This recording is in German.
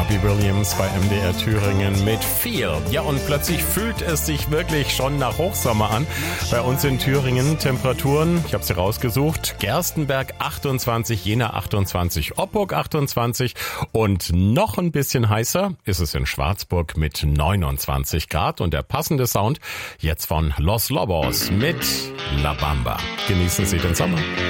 Robbie Williams bei MDR Thüringen mit Feel. Ja, und plötzlich fühlt es sich wirklich schon nach Hochsommer an. Bei uns in Thüringen Temperaturen, ich habe sie rausgesucht, Gerstenberg 28, Jena 28, Oppurg 28 und noch ein bisschen heißer ist es in Schwarzburg mit 29 Grad. Und der passende Sound jetzt von Los Lobos mit La Bamba. Genießen Sie den Sommer.